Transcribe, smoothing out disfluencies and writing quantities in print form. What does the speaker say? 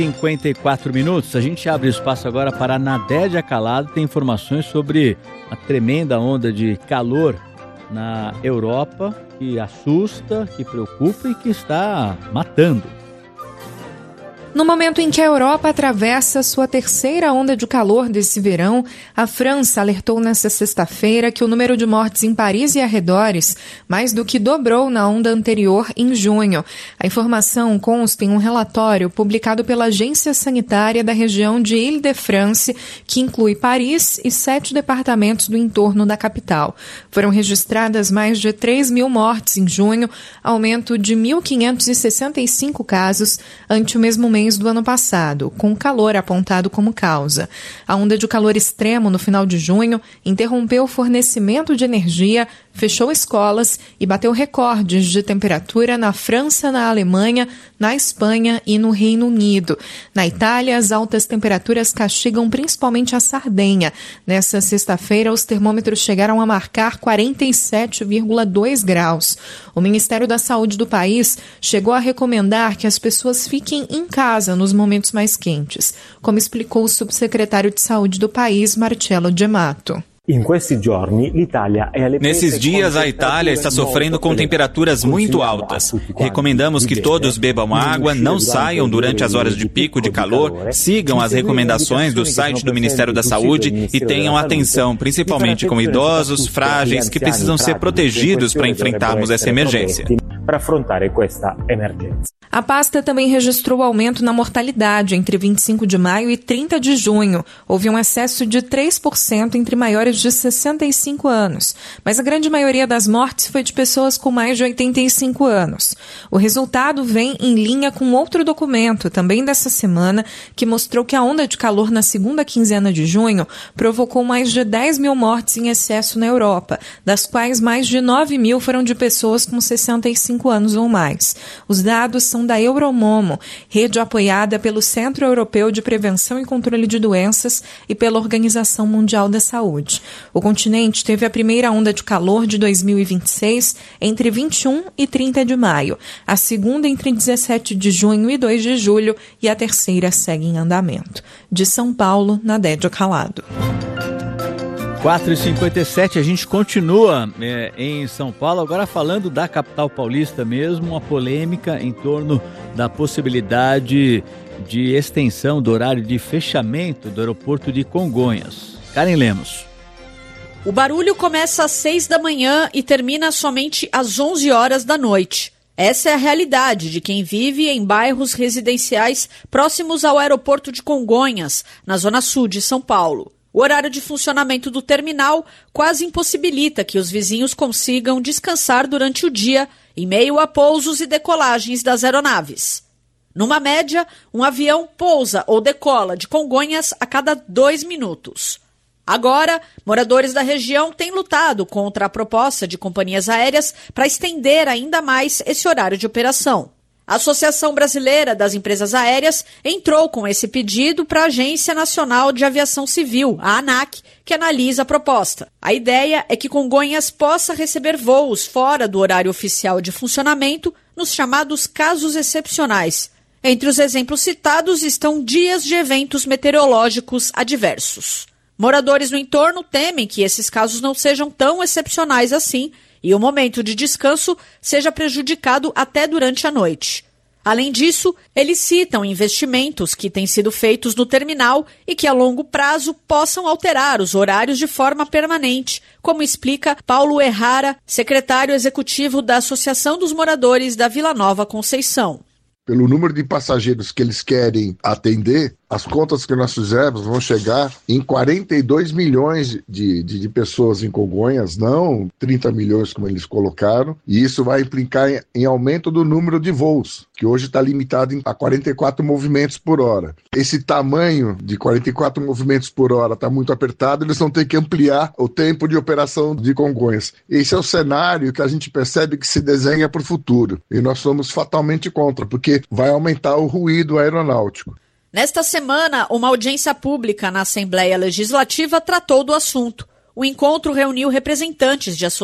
54 minutos, a gente abre espaço agora para a Nadédia Calado, tem informações sobre a tremenda onda de calor na Europa, que assusta, que preocupa e que está matando. No momento em que a Europa atravessa sua terceira onda de calor desse verão, a França alertou nesta sexta-feira que o número de mortes em Paris e arredores mais do que dobrou na onda anterior em junho. A informação consta em um relatório publicado pela Agência Sanitária da região de Île-de-France, que inclui Paris e 7 departamentos do entorno da capital. Foram registradas mais de 3.000 mortes em junho, aumento de 1.565 casos ante o mesmo mês do ano passado, com calor apontado como causa. A onda de calor extremo no final de junho interrompeu o fornecimento de energia, fechou escolas e bateu recordes de temperatura na França, na Alemanha, na Espanha e no Reino Unido. Na Itália, as altas temperaturas castigam principalmente a Sardenha. Nessa sexta-feira, os termômetros chegaram a marcar 47,2 graus. O Ministério da Saúde do país chegou a recomendar que as pessoas fiquem em casa nos momentos mais quentes, como explicou o subsecretário de Saúde do país, Marcello Gemato. Nesses dias, a Itália está sofrendo com temperaturas muito altas. Recomendamos que todos bebam água, não saiam durante as horas de pico de calor, sigam as recomendações do site do Ministério da Saúde e tenham atenção, principalmente com idosos, frágeis, que precisam ser protegidos para enfrentarmos essa emergência. A pasta também registrou aumento na mortalidade entre 25 de maio e 30 de junho. Houve um excesso de 3% entre maiores de 65 anos, mas a grande maioria das mortes foi de pessoas com mais de 85 anos. O resultado vem em linha com outro documento, também dessa semana, que mostrou que a onda de calor na segunda quinzena de junho provocou mais de 10.000 mortes em excesso na Europa, das quais mais de 9.000 foram de pessoas com 65 anos ou mais. Os dados são da Euromomo, rede apoiada pelo Centro Europeu de Prevenção e Controle de Doenças e pela Organização Mundial da Saúde. O continente teve a primeira onda de calor de 2026 entre 21 e 30 de maio, a segunda entre 17 de junho e 2 de julho e a terceira segue em andamento. De São Paulo, Nadédia Calado. 4h57, a gente continua em São Paulo, agora falando da capital paulista mesmo, uma polêmica em torno da possibilidade de extensão do horário de fechamento do aeroporto de Congonhas. Karen Lemos. O barulho começa às 6 da manhã e termina somente às 11 horas da noite. Essa é a realidade de quem vive em bairros residenciais próximos ao aeroporto de Congonhas, na zona sul de São Paulo. O horário de funcionamento do terminal quase impossibilita que os vizinhos consigam descansar durante o dia, em meio a pousos e decolagens das aeronaves. Numa média, um avião pousa ou decola de Congonhas a cada 2 minutos. Agora, moradores da região têm lutado contra a proposta de companhias aéreas para estender ainda mais esse horário de operação. A Associação Brasileira das Empresas Aéreas entrou com esse pedido para a Agência Nacional de Aviação Civil, a ANAC, que analisa a proposta. A ideia é que Congonhas possa receber voos fora do horário oficial de funcionamento nos chamados casos excepcionais. Entre os exemplos citados estão dias de eventos meteorológicos adversos. Moradores no entorno temem que esses casos não sejam tão excepcionais assim e o momento de descanso seja prejudicado até durante a noite. Além disso, eles citam investimentos que têm sido feitos no terminal e que a longo prazo possam alterar os horários de forma permanente, como explica Paulo Errara, secretário executivo da Associação dos Moradores da Vila Nova Conceição. Pelo número de passageiros que eles querem atender, as contas que nós fizemos vão chegar em 42 milhões de pessoas em Congonhas, não 30 milhões como eles colocaram, e isso vai implicar em aumento do número de voos, que hoje está limitado a 44 movimentos por hora. Esse tamanho de 44 movimentos por hora está muito apertado, eles vão ter que ampliar o tempo de operação de Congonhas. Esse é o cenário que a gente percebe que se desenha para o futuro, e nós somos fatalmente contra, porque vai aumentar o ruído aeronáutico. Nesta semana, uma audiência pública na Assembleia Legislativa tratou do assunto. O encontro reuniu representantes de associações